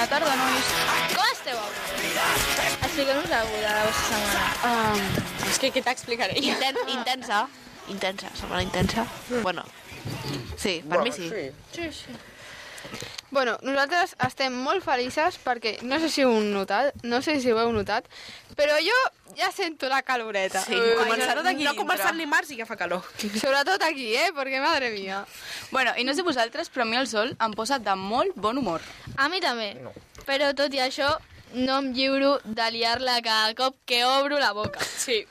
Bona tarda, nois. Com esteu avui? Expliqueu-nos alguna cosa de la vostra setmana. És que què t'explicaré? Intensa, setmana intensa. Bueno, sí, per mi sí. Sí, sí. Bueno, nosaltres estem molt felices perquè no sé si ho heu notat, però jo ja sento la caloreta. Sí, començant d'aquí no dintre. començant ni març i ja fa calor. Sobretot aquí, perquè madre mia. Bueno, i no sé vosaltres, però a mi el sol em posa de molt bon humor. A mi també. Però tot i això, no em lliuro de liar-la cada cop que obro la boca. Sí.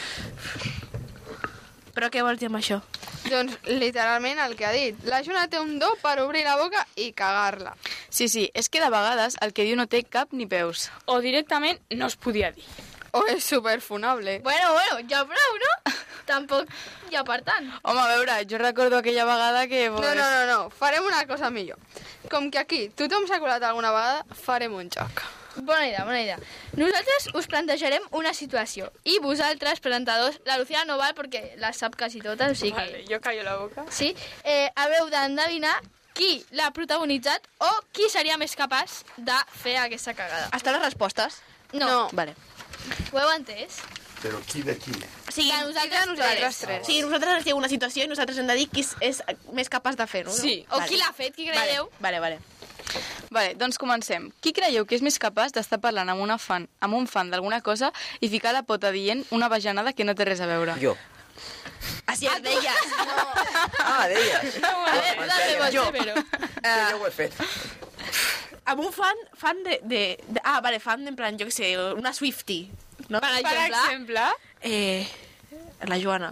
Però què vols dir amb això? Doncs literalment el que ha dit. La Juna té un do per obrir la boca i cagar-la. Sí, és que de vegades el que diu no té cap ni peus. O directament no es podia dir. O és superfunable. Bueno, ja prou, no? Tampoc ja per tant. Home, a veure, jo recordo aquella vegada que... No. Farem una cosa millor. Com que aquí tothom s'ha colat alguna vegada, farem un joc. Bona idea. Nosaltres us plantejarem una situació i vosaltres, presentadors, la Lucía no val perquè la sap quasi totes, o sigui que... Vale, jo callo la boca. Sí, haureu d'endevinar qui l'ha protagonitzat o qui seria més capaç de fer aquesta cagada. Estan les respostes? No. Vale. Ho heu entès? Però qui de qui? Sí, De nosaltres tres. Sí, nosaltres ens diu una situació i nosaltres hem de dir qui és més capaç de fer-ho. No? Sí. O qui l'ha fet, qui creieu? Vale. Vale, doncs comencem. Qui creieu que és més capaç d'estar parlant amb un fan d'alguna cosa i ficar la pota dient una bajanada que no té res a veure? Jo. Així es deia. Deies. Jo. Però... Ja ho he fet. Amb un fan de... fan en plan, jo què sé, una Swiftie. No? Per exemple? La Joana.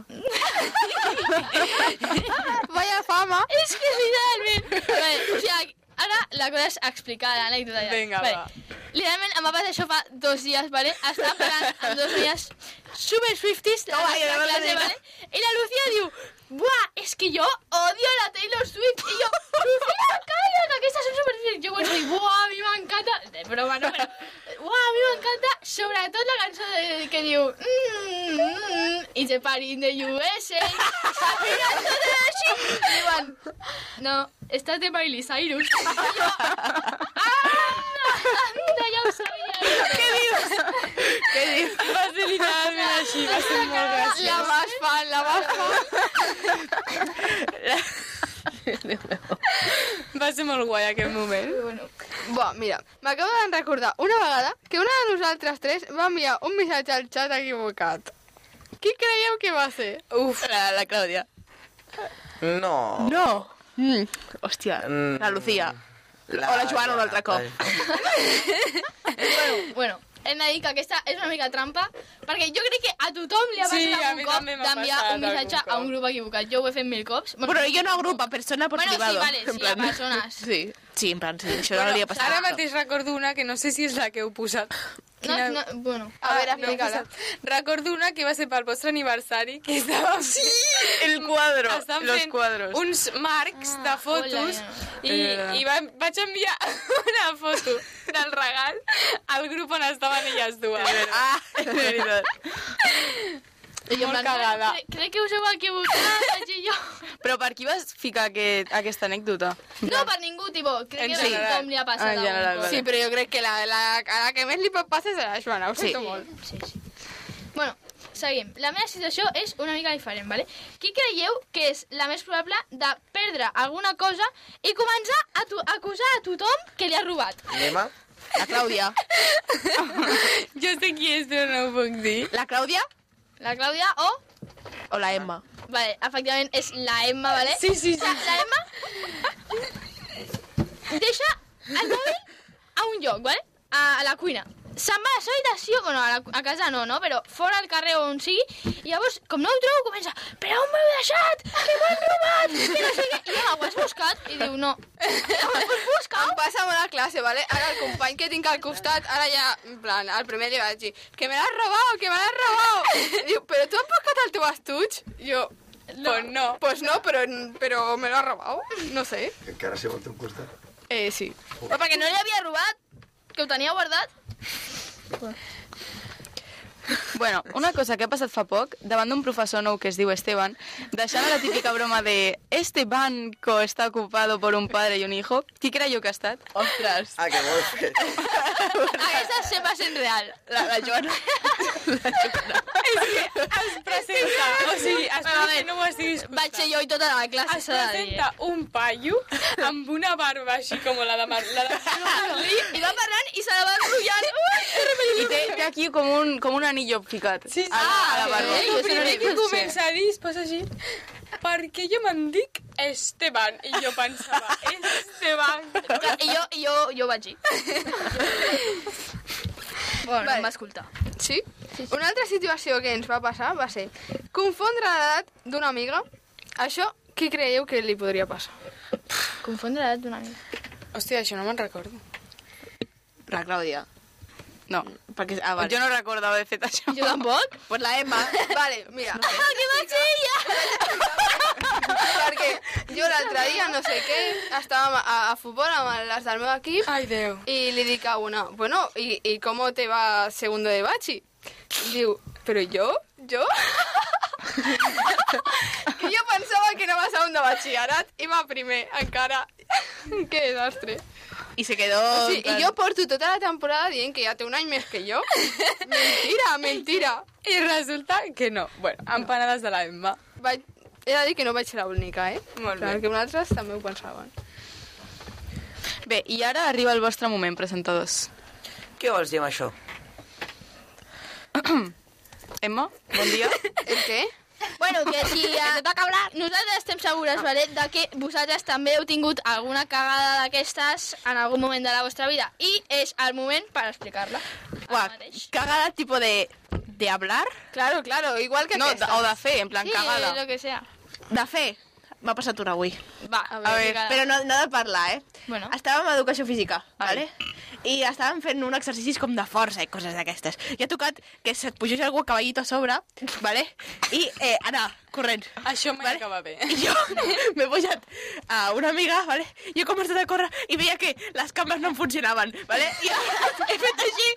Vaya fama. És que literalment... Vale, o sigui, ara la cosa és explicar l'anècdota ja. Vinga, vale. va. Literalment em va passar això fa 2 dies, vale? Estava parlant amb 2 noies super Swifties de la nostra classe, vale? I la Lucía diu, buah, és que jo odio la Taylor Swift. I jo, Lucía, calla, que aquestes són super Swifties. Jo vaig dir, buah, a mi m'encanta... De broma, no, però... Buah, a mi m'encanta sobretot la cançó que diu... It's a party in the USA. Sabrina Tedeschi. I diuen, no, esta és de Miley Cyrus. I jo, anda, ja ho sabia. Què dius? Va ser literalment així, va ser molt gràcies. La más fan. Va ser molt guai aquell moment. Buah, mira, m'acabo de recordar una vegada que una de nosaltres tres va enviar un missatge al xat equivocat. Qui creieu que va ser? Uf, la Clàudia. No. No. Hòstia, la Lucía. O la Joana un altre cop. Bueno, hem de dir que aquesta és una mica trampa, perquè jo crec que a tothom li ha Sí, passat a algun mi cop també m'ha d'enviar passat un missatge algun a un grup equivocat. Jo ho he fet 1000 cops. Però jo no a grup, a persona por Bueno, sí, privado. vale, sí, En plan, a persones. Sí, en plan, sí, això no li ha passat. Ara mateix recordo una que no sé si és la que heu posat. No, bueno. A veure, no heu explica-la. posat. Recordo una que va ser pel vostre aniversari, que estàvem... Sí! El quadro, Estan los fent cuadros. uns marcs de fotos hola, i vaig enviar una foto del regal al grup on estaven elles dues. Ah, és veritat. I jo en Molt plan, cagada. crec que us heu equivocat, vaig dir jo. Però per qui vas ficar aquesta anècdota? No, per ningú, tipo, crec En que a general. tothom li ha passat En general, algun cop. Sí, però jo crec que a la que més li pot passar és a la Joana, ho sento Sí. molt. Sí. Bueno, seguim. La meva situació és una mica diferent, vale? Qui creieu que és la més probable de perdre alguna cosa i començar a acusar a tothom que li ha robat? L'Emma? La Clàudia. Jo sé qui és, però no ho puc dir. La Clàudia La Clàudia o... o la Emma? Vale, efectivament és la Emma, vale? Sí. O sigui, la Emma deixa el mòbil a un lloc, vale? A la cuina. Se'n va a la seva habitació, bueno, a casa no, però fora al carrer on sigui, i llavors, com no ho trobo, comença, però on m'heu deixat? Que m'han robat? Que no sé què. I jo, ho has buscat? I diu, no. Ho has buscat? Em passa molt a classe, ¿vale? Ara el company que tinc al costat, ara ja, en plan, al primer li vaig dir que me l'has robado, que me l'has robado. Diu, però tu has buscat el teu estuig? Jo, Pues no. pues no, però me lo ha robado, no sé. Que encara seu al teu costat. Sí. Però perquè no li havia robat, que ho tenia guardat. Bueno, una cosa que ha passat fa poc, davant d'un professor nou que es diu Esteban, deixant la típica broma de este banco está ocupado por un padre y un hijo, qui creieu que ha estat? Ostres. Ah, que molt fet. Aquesta sempre és en real. La Joana. Es presenta, o sigui, espero que no ho estiguis escoltant. Vaig ser jo i tota la classe, Es s'ha de dir. presenta un paio amb una barba així com la de Marlí. I va parlant i se la va enrotllant. I té aquí com un anillo ficat Sí, sí. a la barba. El primer que comença a dir es posa així, perquè jo me'n dic Esteban. I jo pensava, Esteban. I jo vaig dir. Bueno, Vale. no m'escolta. Sí? Una altra situació que ens va passar va ser confondre l'edat d'una amiga. Això, qui creieu que li podria passar? Confondre l'edat d'un amic. Hòstia, això no me'n recordo. La Clàudia. No, Perquè, vale. jo no recordava haver fet això. Jo tampoc. Pues la Emma. Vale, mira. Què vaig ser ella? Perquè jo l'altre dia, no sé què, estàvem a futbol amb les del meu equip Ai, Déu. y le dic a una, bueno, ¿y cómo te va segundo de bachi? Y diu, ¿pero yo? ¿Yo? Que jo pensava que no va segon de batxillerat i va primer, encara. Que desastre. I se quedó... Sí, i jo porto tota la temporada dient que ja té un any més que jo. Mentira, mentira. I resulta que no. Bueno, empanades de la Emma. He de dir que no vaig ser l'única, eh? Molt bé. Perquè altres també ho pensaven. Bé, i ara arriba el vostre moment, presentadors. Què vols dir amb això? Emma, bon dia. El què? Bueno, que si te toca hablar, nosaltres estem segures, vale, de que vosaltres també heu tingut alguna cagada d'aquestes en algun moment de la vostra vida. I és el moment per explicar-la. Guau, cagada tipo de hablar, Claro, claro, igual que No, aquesta. o de fer, en plan Sí, cagada. lo que sea. de fer. M'ha passat una avui. Va, A veure, explica-la. Però no de parlar, eh? Bueno. Estàvem a educació física, Ai. vale? I estàvem fent un exercicis com de força i coses d'aquestes. I ha tocat que se't pugés algú a cavallito a sobre, vale? I anar corrent. Això mai Vale. acaba bé. I jo m'he pujat a una amiga, vale? I he començat a córrer i veia que les cambres no em funcionaven, vale? I he fet així,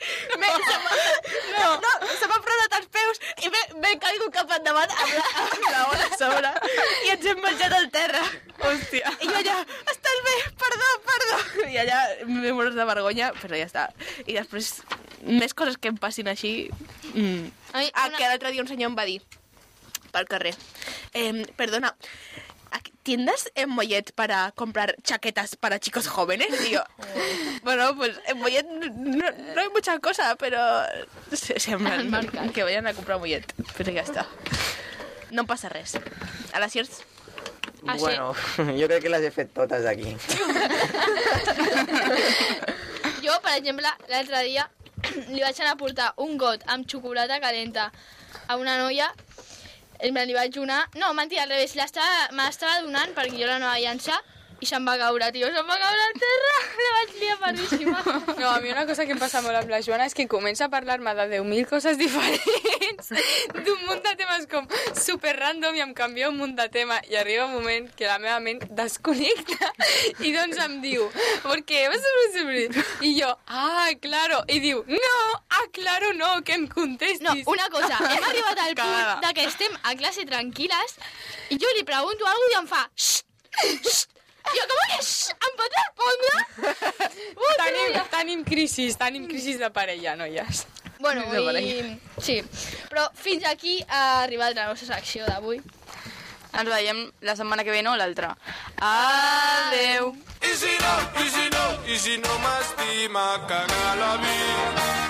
se m'ha frenat els peus i m'he caigut cap endavant amb la ona a sobre i ens hem menjat al terra. Hòstia. I jo allà, estàs bé? Perdó. I allà m'he mort de vergonya, però ja està. I després, més coses que em passin així... Ai, Que l'altre dia un senyor em va dir, pel carrer, perdona, ¿tiendas en Mollet para comprar chaquetas para chicos jóvenes? Y yo, bueno, pues en Mollet no hay mucha cosa, pero que vayan a comprar Mollet, pero ya está. No passa res. A les Sierts? Ah, sí? Bueno, jo crec que les he fet totes aquí. Jo, per exemple, l'altre dia li vaig anar a portar un got amb xocolata calenta a una noia. En plan, li vaig donar... No, mentida, al revés. Me l'estava donant perquè jo la anava a llançar i se'm va caure, tio. Se'm va caure al terra. La vaig liar perdíssima. No, a mi una cosa que em passa molt amb la Joana és que comença a parlar-me de 10.000 coses diferents, d'un munt de temes com super random i em canvia un munt de tema i arriba un moment que la meva ment desconnecta i doncs em diu ¿por qué? I jo, claro, i diu claro no, que em contestis. No, una cosa. Hem arribat al Cagada. punt de que estem a classe tranquil·les i jo li pregunto alguna cosa i em fa... Xxt. I jo, com que em pot respondre? Tenim crisis de parella, noies. Bueno, i... Sí, però fins aquí ha arribat la nostra secció d'avui. Ens veiem la setmana que ve, no l'altra. Adeu. Y si no m'estima, caga la vida.